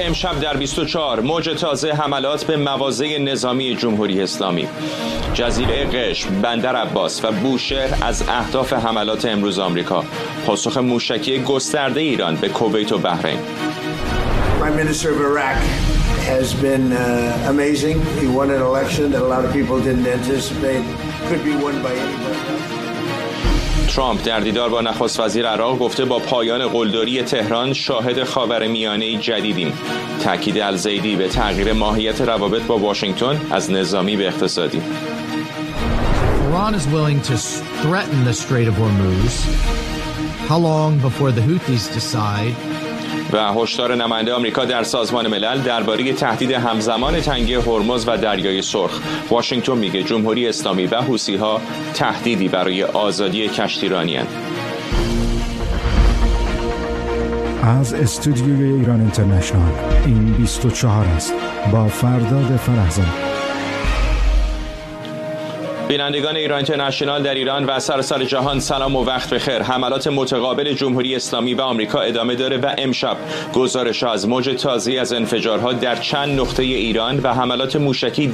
امشب در 24 موج تازه حملات به مواضع نظامی جمهوری اسلامی. جزیره قشم، بندر عباس و بوشهر از اهداف حملات امروز آمریکا. پاسخ موشکی گسترده ایران به کویت و بحرین. Prime Minister of Iraq has been amazing. He won an election that a lot of people didn't anticipate could be won by anybody. ترامپ در دیدار با نخست وزیر عراق گفته با پایان قلدری تهران شاهد خاورمیانه جدیدیم. تاکید الزیدی به تغییر ماهیت روابط با واشنگتن از نظامی به اقتصادی. Iran is willing to threaten the Strait of Hormuz. How long before the Houthis decide? و هشدار نماینده آمریکا در سازمان ملل درباره تهدید همزمان تنگی هرمز و دریای سرخ. واشنگتن میگه جمهوری اسلامی و حوثی‌ها تهدیدی برای آزادی کشتیرانی‌اند. از استودیوی ایران اینترنشنال این 24 است با فرداد فرهزاد. بینندگان ایران اینترنشنال در ایران و سراسر جهان سلام و وقت بخیر. حملات متقابل جمهوری اسلامی و آمریکا ادامه داره و امشب گزارش از موج تازه از انفجارها در چند نقطه ایران و حملات موشکی